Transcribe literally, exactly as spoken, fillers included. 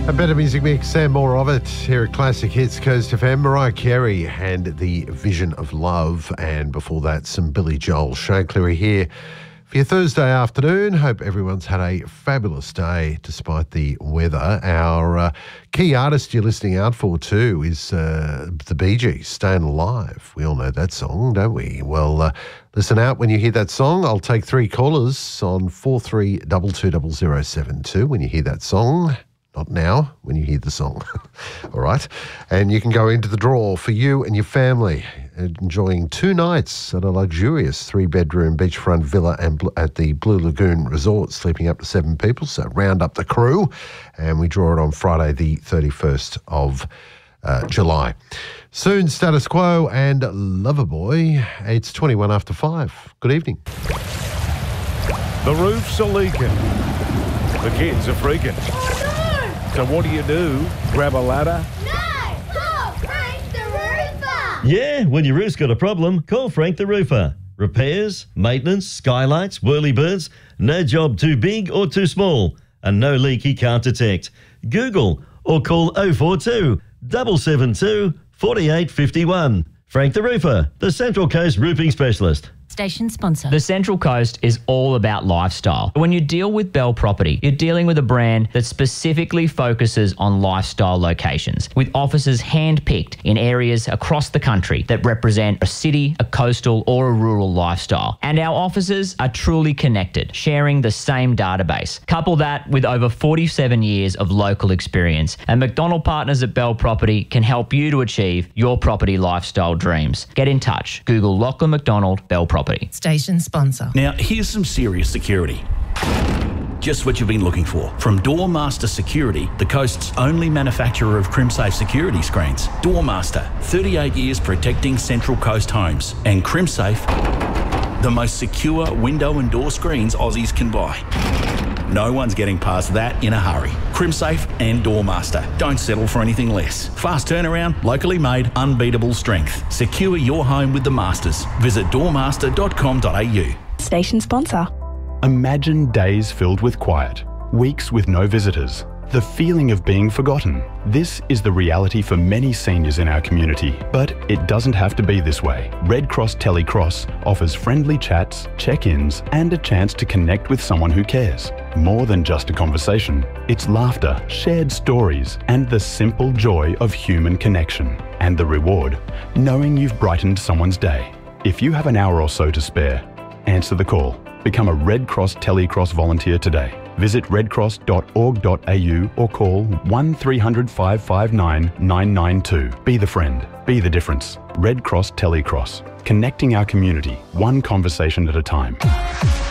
A better music mix and more of it here at Classic Hits Coast F M. Mariah Carey and The Vision of Love, and before that some Billy Joel. Shane Cleary here for your Thursday afternoon. Hope everyone's had a fabulous day despite the weather. Our uh, key artist you're listening out for too is uh, the Bee Gees, Staying Alive. We all know that song, don't we? Well, uh, listen out when you hear that song. I'll take three callers on four three two two zero zero seven two when you hear that song. Not now, when you hear the song. All right? And you can go into the draw for you and your family, enjoying two nights at a luxurious three-bedroom beachfront villa and at the Blue Lagoon Resort, sleeping up to seven people. So round up the crew, and we draw it on Friday the thirty-first of uh, July. Soon, Status Quo and Loverboy. It's twenty-one after five. Good evening. The roofs are leaking. The kids are freaking. So what do you do? Grab a ladder? No! Call Frank the Roofer! Yeah, when your roof's got a problem, call Frank the Roofer. Repairs, maintenance, skylights, whirly-birds, no job too big or too small, and no leak he can't detect. Google or call oh four two, seven seven two, four eight five one. Frank the Roofer, the Central Coast roofing specialist. Station sponsor. The Central Coast is all about lifestyle. When you deal with Bell Property, you're dealing with a brand that specifically focuses on lifestyle locations, with offices hand-picked in areas across the country that represent a city, a coastal or a rural lifestyle. And our offices are truly connected, sharing the same database. Couple that with over forty-seven years of local experience, and McDonald Partners at Bell Property can help you to achieve your property lifestyle dreams. Get in touch. Google Lachlan McDonald Bell Property. Station sponsor. Now, here's some serious security. Just what you've been looking for. From Doormaster Security, the coast's only manufacturer of CrimSafe security screens. Doormaster, thirty-eight years protecting Central Coast homes. And CrimSafe, the most secure window and door screens Aussies can buy. No one's getting past that in a hurry. CrimSafe and Doormaster. Don't settle for anything less. Fast turnaround, locally made, unbeatable strength. Secure your home with the Masters. Visit doormaster dot com dot a u. Station sponsor. Imagine days filled with quiet, weeks with no visitors, the feeling of being forgotten. This is the reality for many seniors in our community, but it doesn't have to be this way. Red Cross Telecross offers friendly chats, check-ins, and a chance to connect with someone who cares. More than just a conversation, it's laughter, shared stories, and the simple joy of human connection. And the reward, knowing you've brightened someone's day. If you have an hour or so to spare, answer the call. Become a Red Cross Telecross volunteer today. Visit red cross dot org dot a u or call one three hundred, five five nine, nine nine two. Be the friend. Be the difference. Red Cross Telecross. Connecting our community, one conversation at a time.